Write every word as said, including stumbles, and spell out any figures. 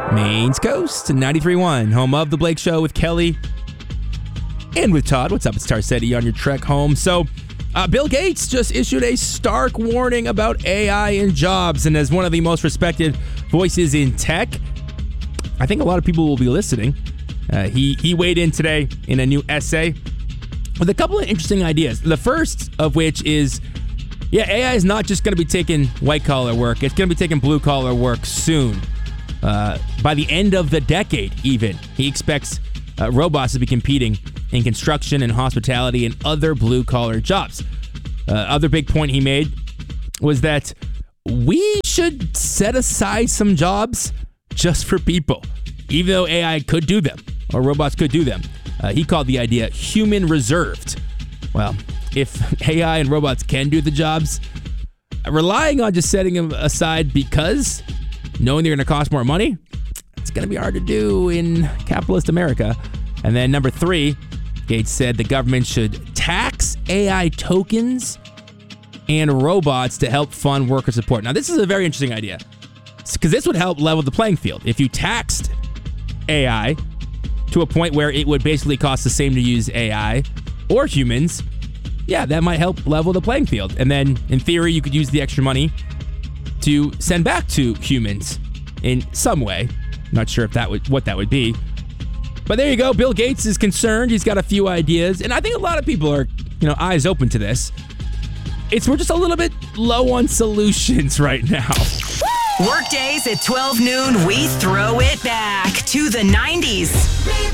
Maine's Coast, ninety-three point one, home of The Blake Show with Kelly and with Todd. What's up? It's Tarcetti on your trek home. So, uh, Bill Gates just issued a stark warning about A I and jobs. And as one of the most respected voices in tech, I think a lot of people will be listening. Uh, he, he weighed in today in a new essay with a couple of interesting ideas. The first of which is, yeah, A I is not just going to be taking white-collar work. It's going to be taking blue-collar work soon. Uh, by the end of the decade, even, he expects uh, robots to be competing in construction and hospitality and other blue-collar jobs. Uh, other big point he made was that we should set aside some jobs just for people, even though A I could do them, or robots could do them. Uh, he called the idea human reserved. Well, if A I and robots can do the jobs, relying on just setting them aside because knowing they're going to cost more money, it's going to be hard to do in capitalist America. And then number three, Gates said the government should tax A I tokens and robots to help fund worker support. Now, this is a very interesting idea because this would help level the playing field. If you taxed A I to a point where it would basically cost the same to use A I or humans, yeah, that might help level the playing field. And then, in theory, you could use the extra money to send back to humans in some way. Not sure if that would what that would be. But there you go. Bill Gates is concerned. He's got a few ideas. And I think a lot of people are, you know, eyes open to this. It's we're just a little bit low on solutions right now. Workdays at twelve noon, we throw it back to the nineties.